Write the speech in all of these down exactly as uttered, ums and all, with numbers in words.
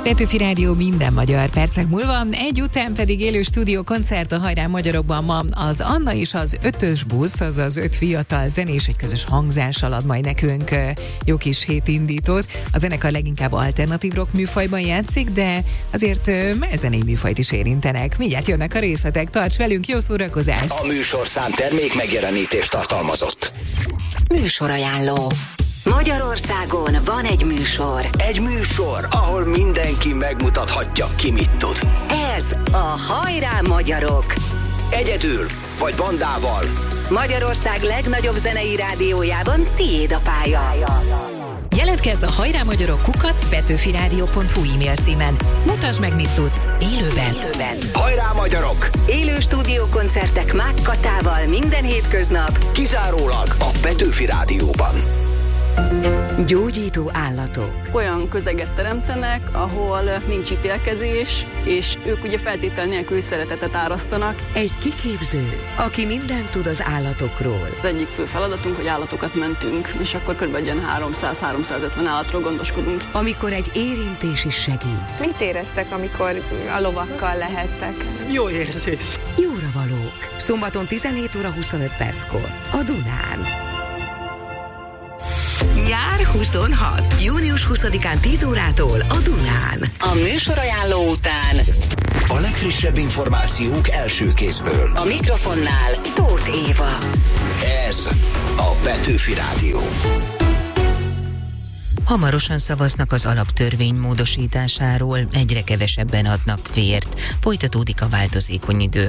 Petőfi Rádió minden magyar percek múlva, egy után pedig élő stúdió koncert a Hajrá Magyarokban ma az Anna és az ötös busz, azaz öt fiatal zenés egy közös hangzással ad majd nekünk jó kis hétindítót. A zenekar leginkább alternatív rock műfajban játszik, de azért más zenei műfajt is érintenek. Mindjárt jönnek a részletek, tarts velünk, jó szórakozás! A műsorszám termék megjelenítést tartalmazott. Műsorajánló. Magyarországon van egy műsor. Egy műsor, ahol mindenki megmutathatja, ki mit tud. Ez a Hajrá Magyarok. Egyedül, vagy bandával. Magyarország legnagyobb zenei rádiójában tiéd a pálya. Jelentkezz a Hajrá Magyarok kukac petőfirádió pont hu e-mail címen. Mutasd meg, mit tudsz, élőben. élőben. Hajrá Magyarok! Élő stúdiókoncertek Mák Katával minden hétköznap. Kizárólag a Petőfi Rádióban. Gyógyító állatok. Olyan közeget teremtenek, ahol nincs ítélkezés, és ők ugye feltétel nélkül szeretetet árasztanak. Egy kiképző, aki mindent tud az állatokról. Az egyik fő feladatunk, hogy állatokat mentünk, és akkor kb. háromszáz-háromszázötven állatról gondoskodunk. Amikor egy érintés is segít. Mit éreztek, amikor a lovakkal lehettek? Jó érzés. Jóra valók. Szombaton tizenhét óra huszonöt perckor a Dunán. Nyár huszonhat. június huszadikán tíz órától a Dunán. A műsorajánló után a legfrissebb információk első kézből. A mikrofonnál Tóth Éva. Ez a Petőfi Rádió. Hamarosan szavaznak az alaptörvény módosításáról, egyre kevesebben adnak vért. Folytatódik a változékony idő.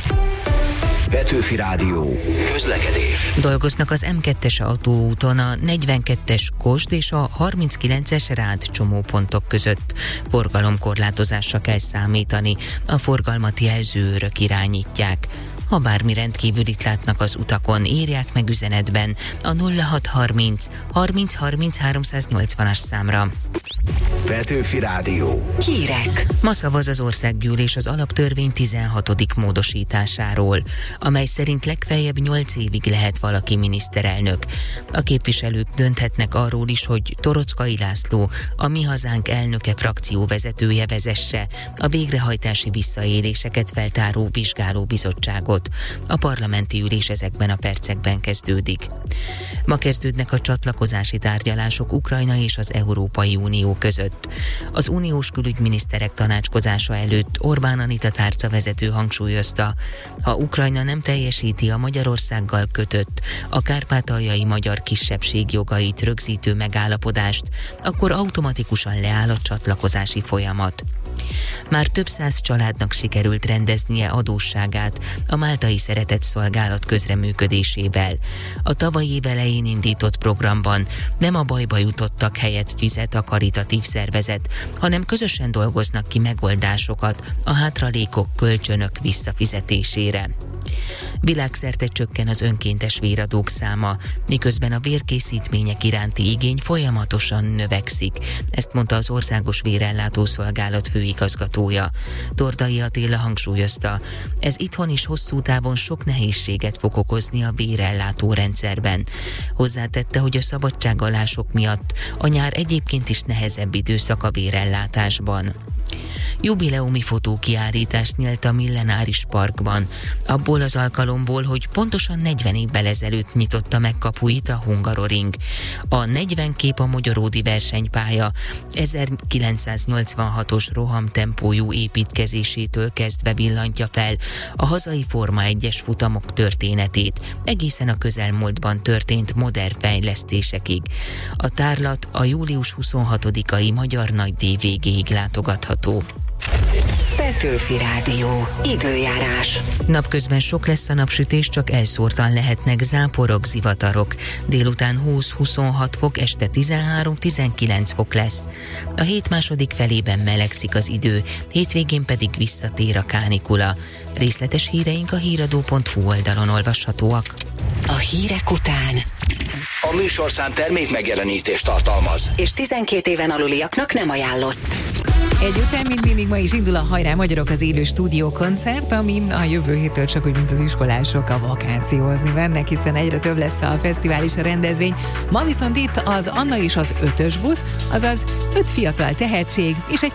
Petőfi Rádió. Közlekedés. Dolgoznak az em kettes autóúton a negyvenkettes Kosd és a harminckilences Rád csomópontok között. Forgalomkorlátozásra kell számítani, a forgalmat jelzőőrök irányítják. Ha bármi rendkívülit látnak az utakon, írják meg üzenetben a nulla hat harminc harminc harminc háromszáznyolcvanas számra. Petőfi Rádió. Hírek. Ma szavaz az országgyűlés az alaptörvény tizenhatodik módosításáról, amely szerint legfeljebb nyolc évig lehet valaki miniszterelnök. A képviselők dönthetnek arról is, hogy Torockai László, a Mi Hazánk elnöke frakcióvezetője vezesse a végrehajtási visszaéléseket feltáró vizsgálóbizottságot. A parlamenti ülés ezekben a percekben kezdődik. Ma kezdődnek a csatlakozási tárgyalások Ukrajna és az Európai Unió között. Az uniós külügyminiszterek tanácskozása előtt Orbán Anita tárcavezető hangsúlyozta, ha Ukrajna nem teljesíti a Magyarországgal kötött, a kárpátaljai magyar kisebbség jogait rögzítő megállapodást, akkor automatikusan leáll a csatlakozási folyamat. Már több száz családnak sikerült rendeznie adósságát a Máltai Szeretetszolgálat közreműködésével. A tavalyi év elején indított programban nem a bajba jutottak helyett fizet a karitatív szervezet, hanem közösen dolgoznak ki megoldásokat a hátralékok, kölcsönök visszafizetésére. Világszerte csökken az önkéntes véradók száma, miközben a vérkészítmények iránti igény folyamatosan növekszik. Ezt mondta az Országos Vérellátó Szolgálat főigazgatója. Tordai Attila hangsúlyozta, ez itthon is hosszú távon sok nehézséget fog okozni a vérellátó rendszerben. Hozzátette, hogy a szabadságalások miatt a nyár egyébként is nehezebb időszak a vérellátásban. Jubileumi fotókiállítást nyílt a Millenáris Parkban, abból az alkalomból, hogy pontosan negyven évvel ezelőtt nyitotta meg kapuit a Hungaroring. A negyven kép a magyaródi versenypálya ezerkilencszáznyolcvanhatos rohamtempójú építkezésétől kezdve villantja fel a hazai Forma egyes futamok történetét, egészen a közelmúltban történt modern fejlesztésekig. A tárlat a július huszonhatodikai Magyar Nagydíj végéig látogatható. Petőfi Rádió. Időjárás. Napközben sok lesz a napsütés, csak elszórtan lehetnek záporok, zivatarok. Délután húsz-huszonhat fok, este tizenhárom-tizenkilenc fok lesz. A hét második felében melegszik az idő, hétvégén pedig visszatér a kánikula. Részletes híreink a híradó pont hu oldalon olvashatóak. A hírek után a műsorszám termék megjelenítést tartalmaz, és tizenkét éven aluliaknak nem ajánlott. Egy után, mint mindig, ma is indul a Hajrá Magyarok az élő stúdió koncert, amin a jövő héttől csak úgy, mint az iskolások a vakációzni mennek, hiszen egyre több lesz a fesztivál és a rendezvény. Ma viszont itt az Anna és az ötös busz, azaz öt fiatal tehetség és egy